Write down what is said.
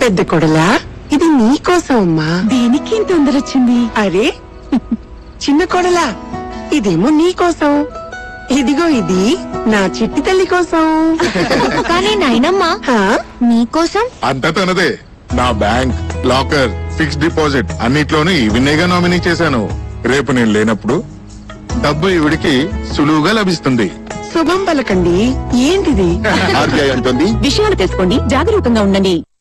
పెద్ద కొడలా, ఇది నీకోసం అమ్మా. దీనికి ఇంత తొందర వచ్చింది? అరే చిన్న కొడలా, ఇదేమో నీకోసం. ఇదిగో ఇది నా చిట్టి తల్లి కోసం. కానీ నాయనమ్మా, హా? నీకోసం అంతా తనదే. నా బ్యాంక్, లాకర్, ఫిక్స్డ్ డిపాజిట్ అన్నిట్లోనూ ఈవినేగా నామినీ చేశాను. రేపు నేను లేనప్పుడు డబ్బు ఈవిడికి సులువుగా లభిస్తుంది. శుభం పలకండి. ఏంటిది? ఆర్బీఐ అంటుంది, విషయాలు తెలుసుకోండి, జాగరూకంగా ఉండండి.